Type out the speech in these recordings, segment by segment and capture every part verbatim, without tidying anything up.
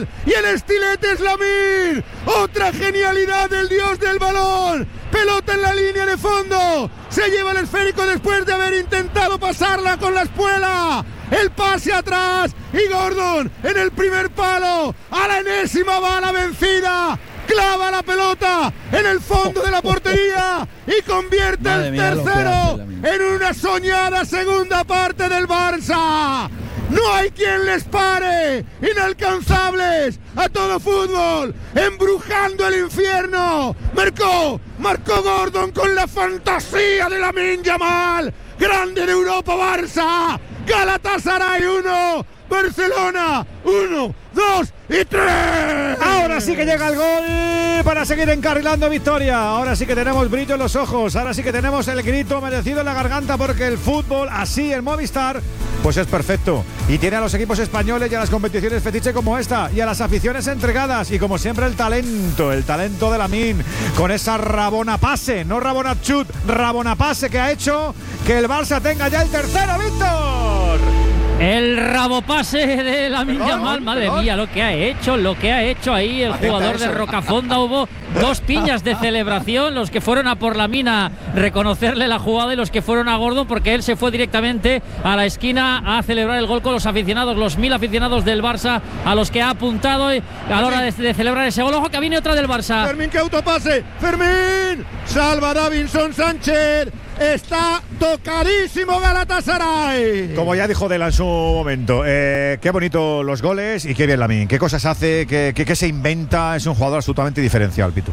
Yamal y el estilete es Lamine. Otra genialidad del dios del balón. Pelota en la línea de fondo. Se lleva el esférico después de haber intentado pasarla con la espuela. El pase atrás y Gordon en el primer palo. A la enésima bala vencida. Clava la pelota en el fondo de la portería y convierte Madre el tercero en una soñada segunda parte del Barça. No hay quien les pare, inalcanzables a todo fútbol, embrujando el infierno. Marcó, marcó Gordon con la fantasía de Lamine Yamal. Grande de Europa, Barça. Galatasaray uno, Barcelona uno, dos y tres. Ahora sí que llega el gol para seguir encarrilando victoria. Ahora sí que tenemos brillo en los ojos. Ahora sí que tenemos el grito merecido en la garganta, porque el fútbol así en Movistar pues es perfecto y tiene a los equipos españoles y a las competiciones fetiche como esta y a las aficiones entregadas y como siempre el talento, el talento de Lamine con esa rabona pase, no rabona chut, rabona pase que ha hecho que el Barça tenga ya el tercero, Víctor. El rabopase de Lamine Yamal, madre perdón. mía, lo que ha hecho, lo que ha hecho ahí el Atenta jugador eso. de Rocafonda. Hubo dos piñas de celebración, los que fueron a por Lamine a reconocerle la jugada y los que fueron a Gordon, porque él se fue directamente a la esquina a celebrar el gol con los aficionados, los mil aficionados del Barça a los que ha apuntado a la hora de, de celebrar ese gol. Ojo que viene otra del Barça. Fermín, que autopase. Fermín. Salva Davinson Sánchez. Está tocadísimo Galatasaray. Como ya dijo Dela en su momento, eh, qué bonito los goles y qué bien Lamine. Qué cosas hace, qué, qué, qué se inventa. Es un jugador absolutamente diferencial, Pitu.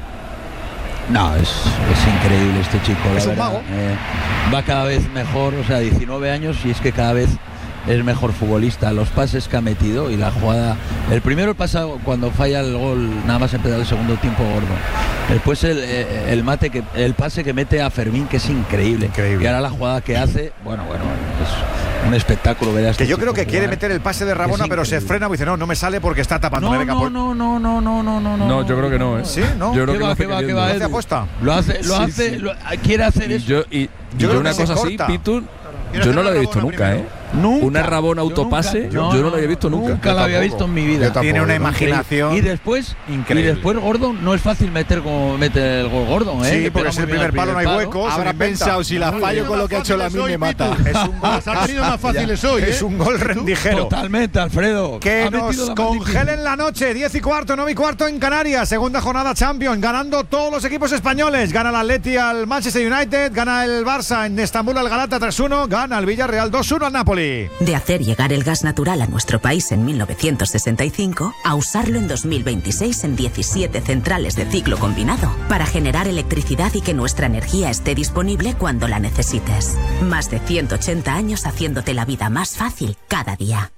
No, es, es increíble este chico. Es la un verdad. mago. Eh, va cada vez mejor, o sea, diecinueve años y es que cada vez es mejor futbolista. Los pases que ha metido y la jugada. El primero el pasa cuando falla el gol, nada más empezar el segundo tiempo, Gordo. Después el, el mate que el pase que mete a Fermín, que es increíble. Increíble. Y ahora la jugada que hace, bueno, bueno, es un espectáculo ver a este Que yo chico creo que jugar. quiere meter el pase de Rabona, pero se frena y dice, no, no me sale porque está tapando. No, me venga, no, por... no, no, no, no, no, no, no. No, yo creo que no, ¿eh? ¿Sí? ¿No? Yo creo ¿Qué que va, lo hace qué va, qué queriendo. va, ¿No hace Edu? aposta? Lo hace, lo Sí, hace, sí. lo- quiere hacer Y eso. yo, y, Yo yo creo una que se cosa así, corta. Pitu, Quiero yo hacer no lo una había visto Rabona nunca, primero. ¿eh? Nunca. Una Rabona Yo autopase, nunca. yo No, no, no, lo había visto nunca. Nunca lo había visto en mi vida. Yo tampoco. Tiene una Increíble. imaginación Y después, increíble. y después Gordon, no es fácil meter como mete el gol Gordon, ¿eh? Sí, Que porque pega es muy el bien primer al palo, no hay palo. hueco. se Habrá lo inventa. pensado, si la fallo con lo que ha hecho Lamine me mata. Es un gol, Las ha tenido más fáciles hoy, ¿eh? es un gol rendijero. Totalmente, Alfredo. Que Ha metido nos la más congelen la noche, diez y cuarto, nueve y cuarto en Canarias, segunda jornada Champions, ganando todos los equipos españoles. Gana el Atleti al Manchester United, gana el Barça en Estambul al Galata tres uno, gana el Villarreal dos uno al Napoli. De hacer llegar el gas natural a nuestro país en mil novecientos sesenta y cinco a usarlo en dos mil veintiséis en diecisiete centrales de ciclo combinado para generar electricidad y que nuestra energía esté disponible cuando la necesites. Más de ciento ochenta años haciéndote la vida más fácil cada día.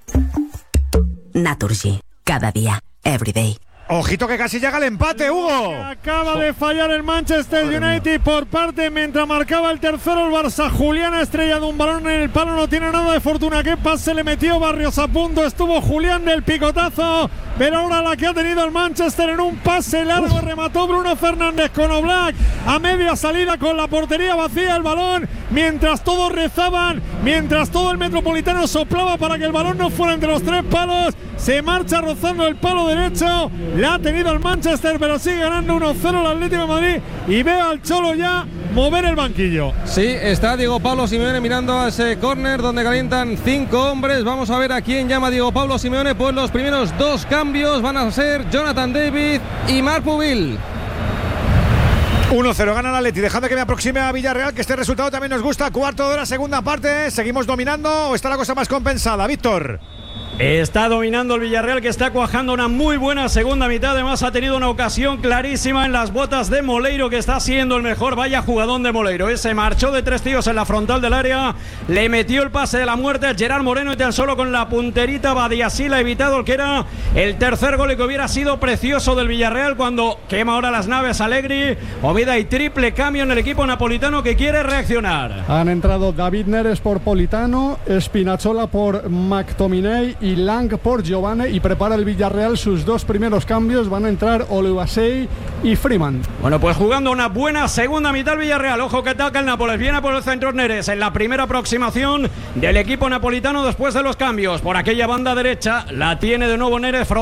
Naturgy. Cada día. Every day. Ojito que casi llega el empate, Hugo. Acaba de fallar el Manchester United por parte mientras marcaba el tercero el Barça. Julián ha estrellado un balón en el palo, no tiene nada de fortuna. ¿Qué pase le metió Barrios a punto? Estuvo Julián del picotazo, pero ahora la que ha tenido el Manchester en un pase largo. Uf. Remató Bruno Fernández con Oblak a media salida con la portería vacía el balón, mientras todos rezaban, mientras todo el Metropolitano soplaba para que el balón no fuera entre los tres palos. Se marcha rozando el palo derecho. La ha tenido el Manchester, pero sigue ganando uno cero el Atlético de Madrid. Y ve al Cholo ya mover el banquillo. Sí, está Diego Pablo Simeone mirando a ese córner donde calientan cinco hombres. Vamos a ver a quién llama Diego Pablo Simeone. Pues los primeros dos cambios van a ser Jonathan David y Marc Pubil. uno cero gana el Atleti, dejando que me aproxime a Villarreal, que este resultado también nos gusta. Cuarto de hora, segunda parte. ¿Seguimos dominando o está la cosa más compensada, Víctor? Está dominando el Villarreal, que está cuajando una muy buena segunda mitad. Además ha tenido una ocasión clarísima en las botas de Moleiro, que está siendo el mejor. Vaya jugadón de Moleiro, ¿eh? Se marchó de tres tiros en la frontal del área, le metió el pase de la muerte a Gerard Moreno y tan solo con la punterita Badiashile ha evitado el que era el tercer gol y que hubiera sido precioso del Villarreal cuando quema ahora las naves Allegri. Ovida y triple cambio en el equipo napolitano que quiere reaccionar. Han entrado David Neres por Politano, Spinazzola por McTominay y Lang por Giovane, y prepara el Villarreal sus dos primeros cambios. Van a entrar Oluwasei y Freeman. Bueno, pues jugando una buena segunda mitad el Villarreal. Ojo que ataca el Nápoles, viene por el centro Neres en la primera aproximación del equipo napolitano después de los cambios. Por aquella banda derecha la tiene de nuevo Neres.